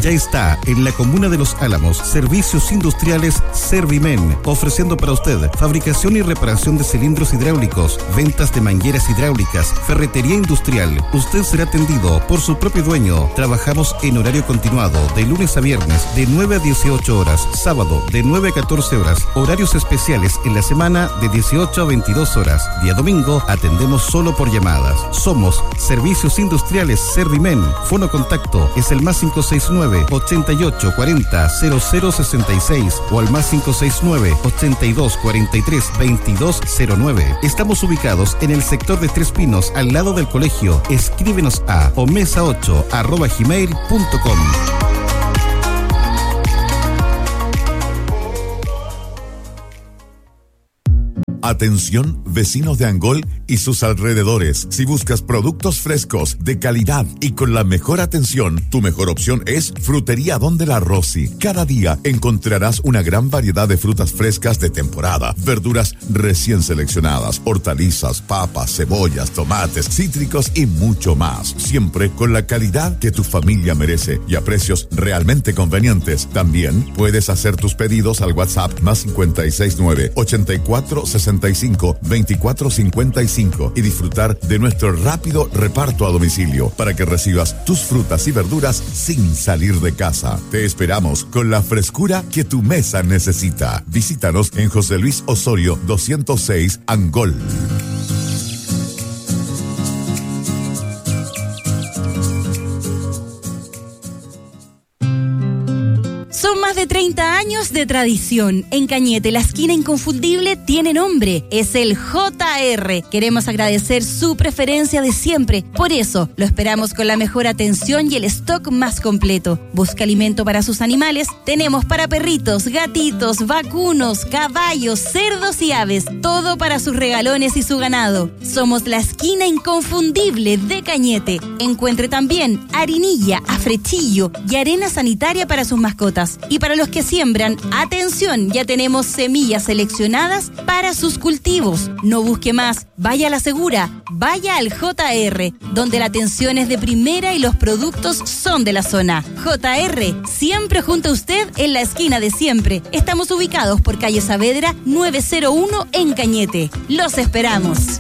Ya está en la comuna de Los Álamos, Servicios Industriales Servimen, ofreciendo para usted fabricación y reparación de cilindros hidráulicos, ventas de mangueras hidráulicas, ferretería industrial. Usted será atendido por su propio dueño. Trabajamos en horario continuado, de lunes a viernes, de 9 a 18 horas, sábado de 9 a 14 horas, horarios especiales en la semana de 18 a 22 horas. Día domingo atendemos solo por llamadas. Somos Servicios Industriales Servimen. Fono contacto es el más 569 88 40 0066 o al más 569 82 43 22 09. Estamos ubicados en el sector de Tres Pinos, al lado del colegio. Escríbenos a omesa8@gmail.com. Atención, vecinos de Angol y sus alrededores. Si buscas productos frescos, de calidad y con la mejor atención, tu mejor opción es Frutería Donde la Rosy. Cada día encontrarás una gran variedad de frutas frescas de temporada, verduras recién seleccionadas, hortalizas, papas, cebollas, tomates, cítricos y mucho más. Siempre con la calidad que tu familia merece y a precios realmente convenientes. También puedes hacer tus pedidos al WhatsApp más 569 84 65 24 55 y disfrutar de nuestro rápido reparto a domicilio para que recibas tus frutas y verduras sin salir de casa. Te esperamos con la frescura que tu mesa necesita. Visítanos en José Luis Osorio 206 Angol. Son más de 30 años de tradición. En Cañete, la esquina inconfundible tiene nombre. Es el JR. Queremos agradecer su preferencia de siempre. Por eso, lo esperamos con la mejor atención y el stock más completo. Busca alimento para sus animales. Tenemos para perritos, gatitos, vacunos, caballos, cerdos y aves. Todo para sus regalones y su ganado. Somos la esquina inconfundible de Cañete. Encuentre también harinilla, afrechillo y arena sanitaria para sus mascotas. Y para los que siembran, atención, ya tenemos semillas seleccionadas para sus cultivos. No busque más, vaya a la segura, vaya al JR, donde la atención es de primera y los productos son de la zona. JR, siempre junto a usted en la esquina de siempre. Estamos ubicados por calle Saavedra 901 en Cañete. Los esperamos.